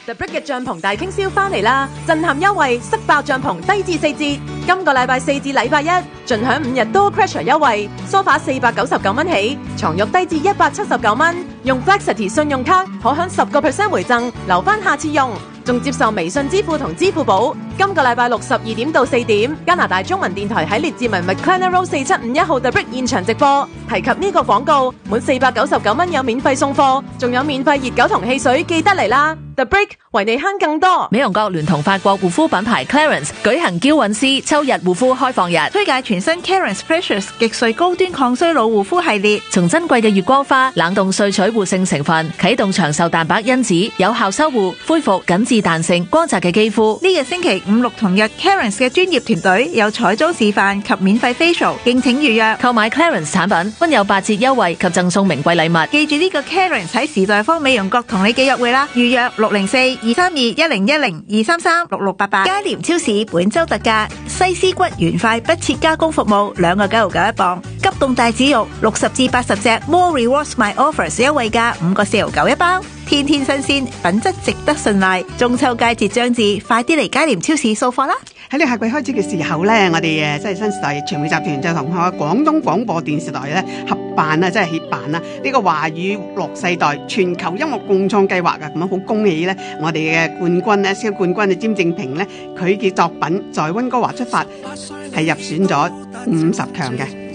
The Brick 嘅帳篷大傾銷翻嚟啦！震撼優惠，塞爆帳篷低至4折。今個禮拜4至禮拜1，盡享5日多 Crasher 優惠，梳化499蚊起，床褥低至179蚊。用 Flexity 信用卡可享10% 回贈，留翻下次用。仲接受微信支付同支付寶。今個禮拜六12點到4點，加拿大中文電台喺列治文 McLennan Road 4751號 The Brick 現場直播。提及呢個廣告，滿499蚊有免費送貨，仲有免費熱狗同汽水，記得嚟啦！ The Brick 為你慳更多。 美容閣聯同法國護膚品牌 Clarins 舉行嬌韻詩秋日護膚開放日， 推介全新 Clarins Precious 極萃高端抗衰老護膚系列， 從珍貴嘅月光花冷凍萃取活性成分，啟動長壽蛋白因子，有效修護恢復緊緻彈性光澤嘅肌膚。 呢個星期5、6同日 Clarins 嘅專業團隊有彩妝示範及免費 facial， 敬請預約。 購買 Clarins 產品均有8折優惠及贈送名貴禮物。 記住呢個 Clarins 喺時代坊美容閣同你記約會啦，預約604-232-1010-233-6688。佳廉超市本周特價西施骨原塊不設加工服務2個9.9一磅，急凍帶子肉60至80隻 More Rewards My Offers 優惠價5個4.9一包，天天新鮮，品質值得信賴。中秋佳節將至，快啲嚟佳廉超市掃貨啦！ 喺呢個夏季開始嘅時候咧，我哋即係新時代傳媒集團就同廣東廣播電視台咧合辦啊，即係協辦啊呢個華語樂世代全球音樂共創計劃啊，咁樣好恭喜咧我哋嘅冠軍咧，小冠軍嘅詹正平咧，佢嘅作品在溫哥華出發係入選咗50強嘅。